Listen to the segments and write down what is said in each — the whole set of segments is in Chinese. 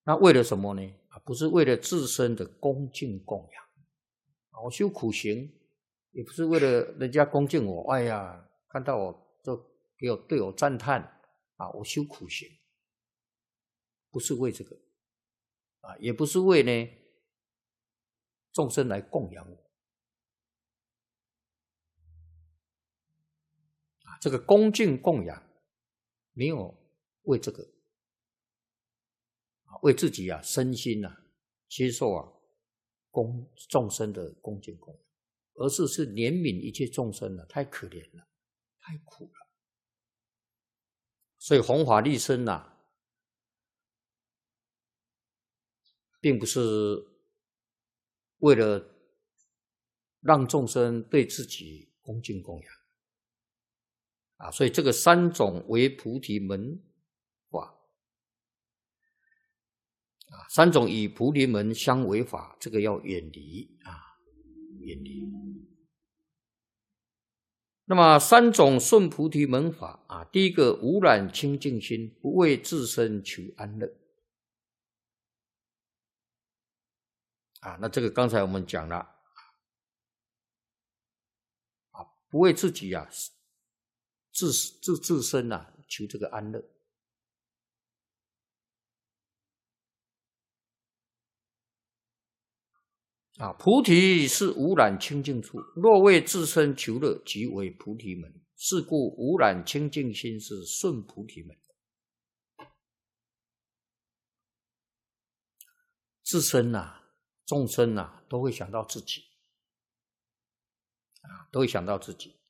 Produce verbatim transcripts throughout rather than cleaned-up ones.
那为了什么呢？啊，不是为了自身的恭敬供养。我修苦行，也不是为了人家恭敬我。哎呀，看到我就给我对我赞叹啊！我修苦行，不是为这个啊，也不是为呢众生来供养我啊。这个恭敬供养没有为这个啊，为自己啊身心啊接受啊供众生的恭敬供养，而是是怜悯一切众生了、啊，太可怜了，太苦了。所以弘法利生啊，并不是为了让众生对自己恭敬供养啊，所以这个三种为菩提门法啊，三种与菩提门相违法，这个要远离啊，远离。那么三种顺菩提门法啊，第一个无染清净心，不为自身求安乐啊，那这个刚才我们讲了啊，不为自己啊自自自身啊求这个安乐啊，菩提是无染清净处，若为自身求乐，即为菩提门。是故无染清净心是顺菩提门。自身啊，众生啊，都会想到自己啊，都会想到自己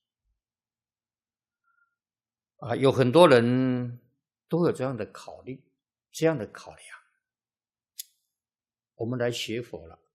啊。有很多人都有这样的考虑，这样的考量。我们来学佛了。